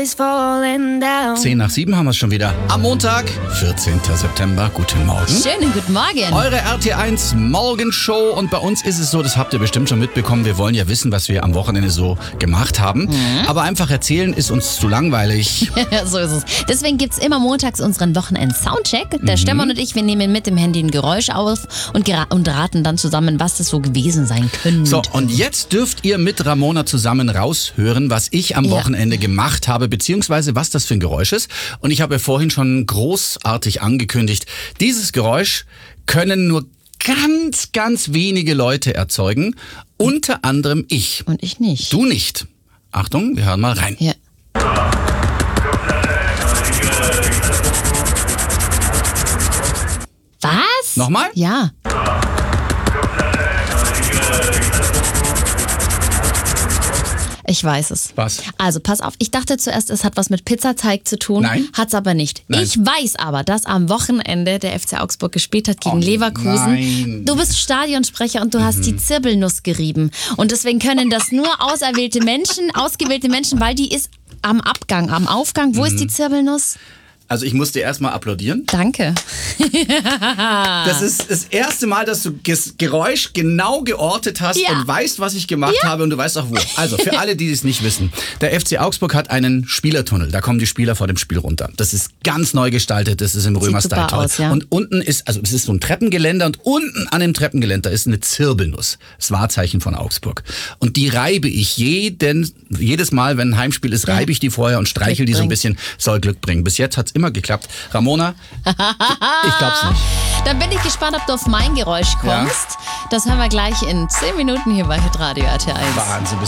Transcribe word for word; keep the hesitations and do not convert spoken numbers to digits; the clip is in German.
is falling down. Zehn nach sieben haben wir es schon wieder. Am Montag, vierzehnten September. Guten Morgen. Schönen guten Morgen. Eure R T eins Morgenshow. Und bei uns ist es so, das habt ihr bestimmt schon mitbekommen, wir wollen ja wissen, was wir am Wochenende so gemacht haben. Mhm. Aber einfach erzählen ist uns zu langweilig. So ist es. Deswegen gibt's immer montags unseren Wochenend-Soundcheck. Der mhm. Stefan und ich, wir nehmen mit dem Handy ein Geräusch auf und, und raten dann zusammen, was das so gewesen sein könnte. So, und jetzt dürft ihr mit Ramona zusammen raushören, was ich am Ja. Wochenende gemacht habe, beziehungsweise was das für ein Geräusch ist. Und ich habe ja vorhin schon großartig angekündigt, dieses Geräusch können nur ganz, ganz wenige Leute erzeugen. Unter anderem ich. Und ich nicht. Du nicht. Achtung, wir hören mal rein. Ja. Was? Nochmal? Ja. Ich weiß es. Was? Also pass auf, ich dachte zuerst, es hat was mit Pizzateig zu tun. Nein. Hat's aber nicht. Nein. Ich weiß aber, dass am Wochenende der F C Augsburg gespielt hat gegen Oh, Leverkusen. nein. Du bist Stadionsprecher und du mhm. hast die Zirbelnuss gerieben. Und deswegen können das nur auserwählte Menschen, ausgewählte Menschen, weil die ist am Abgang, am Aufgang. Wo mhm. ist die Zirbelnuss? Also ich muss dir erstmal applaudieren. Danke. Das ist das erste Mal, dass du das Geräusch genau geortet hast Ja. und weißt, was ich gemacht Ja. habe und du weißt auch wo. Also für alle, die es nicht wissen. Der F C Augsburg hat einen Spielertunnel. Da kommen die Spieler vor dem Spiel runter. Das ist ganz neu gestaltet. Das ist im Römer-Style super toll. aus, ja. Und unten ist, also es ist so ein Treppengeländer und unten an dem Treppengeländer ist eine Zirbelnuss. Das Wahrzeichen von Augsburg. Und die reibe ich jeden, jedes Mal, wenn ein Heimspiel ist, reibe ich die vorher und streichel Glück die so ein bringt. bisschen. Soll Glück bringen. Bis jetzt hat's immer geklappt. Ramona, ich glaub's nicht. Dann bin ich gespannt, ob du auf mein Geräusch kommst. Ja. Das hören wir gleich in zehn Minuten hier bei Hitradio R T eins. Wahnsinn.